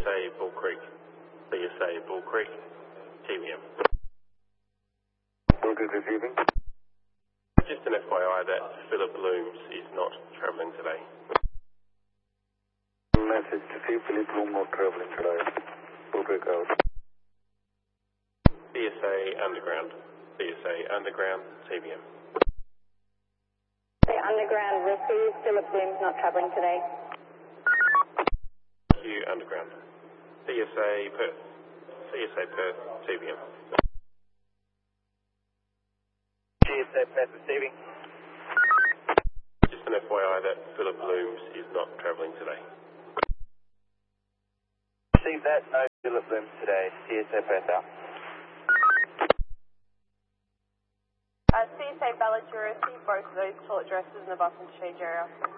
CSA Bull Creek. CSA Bull Creek. TVM. Bull Creek receiving. Just an FYI that Philip Looms is not travelling today. Message to see Philip Loom not traveling today. Bull Creek out. CSA Underground. CSA Underground. TVM. The Underground received. Philip Bloom's not travelling today. Q Underground. CSA Perth. CSA Perth. TVM. CSA Perth receiving. Just an FYI that Philip Looms is not travelling today. Receive that. No Philip Loom today. CSA Perth out. CSA Ballard, you received both of those call addresses in the bus interchange area.